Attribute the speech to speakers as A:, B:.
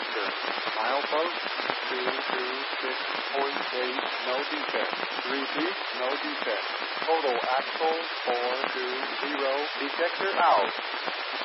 A: detector. Milepost 226.8, no defect. Repeat, no defect. Total axle 420, detector out.